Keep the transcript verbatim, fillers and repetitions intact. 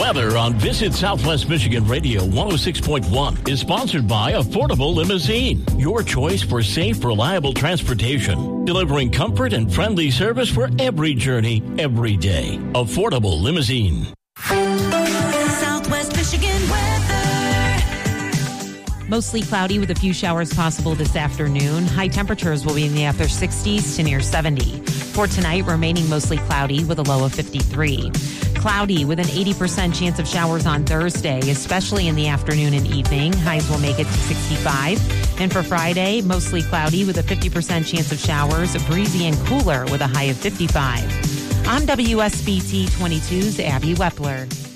Weather on Visit Southwest Michigan Radio one oh six point one is sponsored by Affordable Limousine, your choice for safe, reliable transportation, delivering comfort and friendly service for every journey, every day. Affordable Limousine. Southwest Michigan weather. Mostly cloudy with a few showers possible this afternoon. High temperatures will be in the upper sixties to near seventy. For tonight, remaining mostly cloudy with a low of fifty-three. Cloudy with an eighty percent chance of showers on Thursday, especially in the afternoon and evening. Highs will make it to sixty-five. And for Friday, mostly cloudy with a fifty percent chance of showers, breezy and cooler with a high of fifty-five. I'm W S B T twenty-two's Abby Wepler.